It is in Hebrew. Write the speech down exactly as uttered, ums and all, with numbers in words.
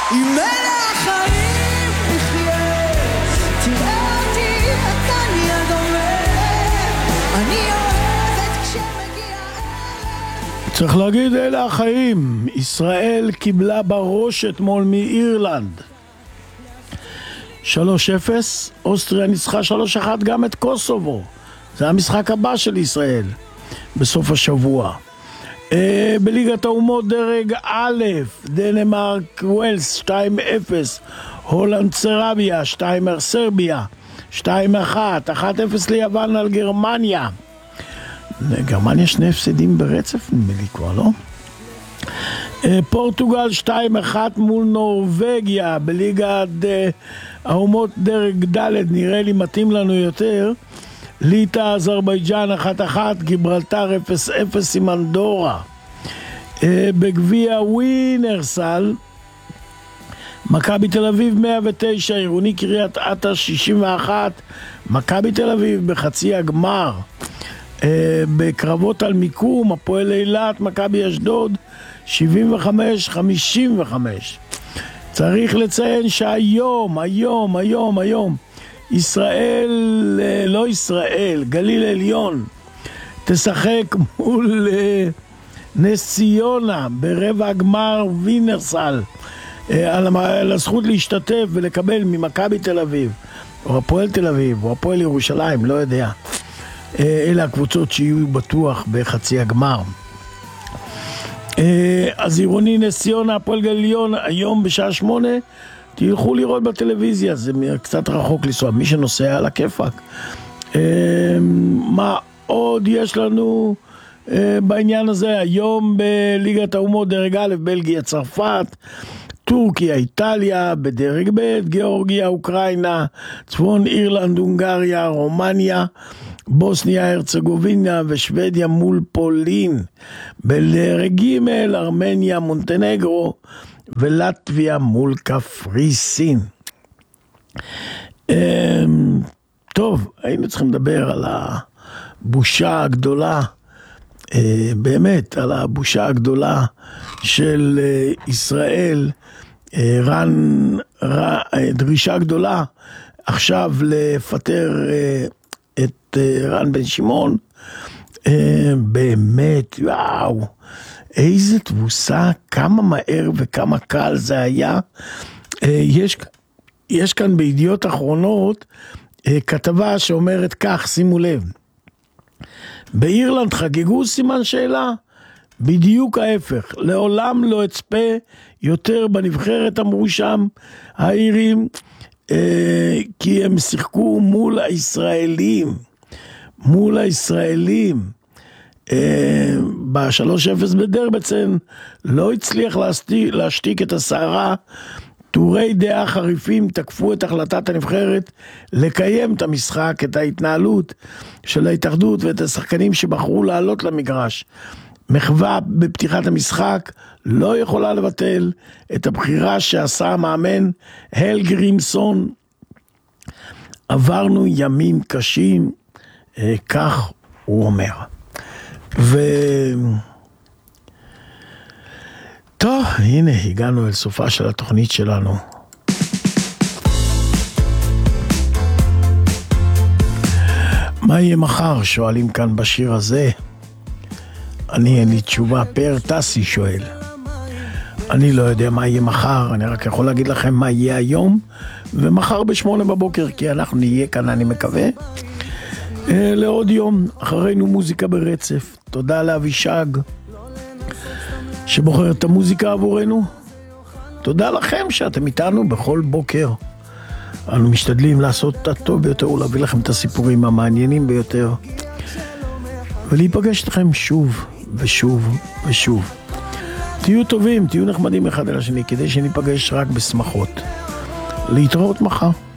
עם מלך החיים נחיה, תראה אותי, אתה נהיה דומה, אני אוהבת כשמגיע ערב. צריך להגיד, אלה החיים. ישראל קיבלה בראש אתמול מאירלנד שלוש אפס, אוסטריה ניצחה שלוש אחת גם את קוסובו. זה המשחק הבא של ישראל בסוף השבוע. אה, בליגת האומות דרג א', דנמרק ווילס שתיים אפס, הולנד סרביה שתיים אפס, סרביה שתיים אחת, אחת אפס ליוון על גרמניה. גרמניה שני הפסדים ברצף נדמה לי כבר, לא? אה, פורטוגל שתיים אחת מול נורווגיה. בליגת אה, האומות דרג ד', נראה לי מתאים לנו יותר, ליטא אזרבייג'אן אחת אחת, גיברלטר אפס אפס עם אנדורה. בגביע ווינרסל מכבי תל אביב מאה ותשע, עירוני קריית אתא שישים ואחת, מכבי תל אביב בחצי הגמר. בקרבות על מיקום הפועל אילת מכבי אשדוד שבעים וחמש חמישים וחמש. צריך לציין שהיום היום היום היום ישראל, לא ישראל, גליל עליון תשחק מול נס ציונה ברבע הגמר ווינרסל על הזכות להשתתף ולקבל ממכבי תל אביב או הפועל תל אביב או הפועל ירושלים, לא יודע. אלה הקבוצות שיהיו בטוח בחצי הגמר. אז עירוני נס ציונה הפועל גליל עליון היום בשעה שמונה, תלכו לראות בטלוויזיה, זה קצת רחוק לנסוע, מי שנוסע על הכיפק. מה עוד יש לנו בעניין הזה? היום בליגת האומות דרג א', בלגיה צרפת, טורקיה איטליה, בדרג ב' גיאורגיה אוקראינה, צפון אירלנד הונגריה, רומניה, בוסניה הרצגובינה ושוודיה מול פולין. בדרג ג' ארמניה מונטנגרו ולטביה מול קפריסין. טוב, היינו צריכים לדבר על הבושה הגדולה, באמת על הבושה הגדולה של ישראל. רן, דרישה גדולה עכשיו לפטר את רן בן שמעון. באמת, וואו, איזה תבוסה, כמה מהר וכמה קל זה היה. יש, יש כאן בידיעות אחרונות כתבה שאומרת כך, שימו לב, באירלנד חגגו סימן שאלה, בדיוק ההפך, לעולם לא אצפה יותר בנבחרת, אמרו שם האירים, כי הם שיחקו מול הישראלים, מול הישראלים. ב-שלוש אפס בדרבצן לא הצליח להשתיק, להשתיק את הסערה. טורי דעה חריפים תקפו את החלטת הנבחרת לקיים את המשחק, את ההתנהלות של ההתאחדות ואת השחקנים שבחרו לעלות למגרש. מחווה בפתיחת המשחק לא יכולה לבטל את הבחירה שעשה המאמן הל גרימסון. עברנו ימים קשים, כך הוא אומר. ו... טוב, הנה הגענו אל סופה של התוכנית שלנו. מה יהיה מחר? שואלים כאן בשיר הזה. אני אין לי תשובה, פר טסי שואל. אני לא יודע מה יהיה מחר, אני רק יכול להגיד לכם מה יהיה היום, ומחר בשמונה בבוקר, כי אנחנו נהיה כאן, אני מקווה. לעוד יום, אחרינו מוזיקה ברצף. תודה לאבישג שבוחר את המוזיקה עבורנו. תודה לכם שאתם איתנו בכל בוקר. אנו משתדלים לעשות את הטוב ביותר ולהביא לכם את הסיפורים המעניינים ביותר, ולהיפגש אתכם שוב ושוב ושוב. תהיו טובים, תהיו נחמדים אחד אל השני, כדי שניפגש רק בשמחות. להתראות מחר.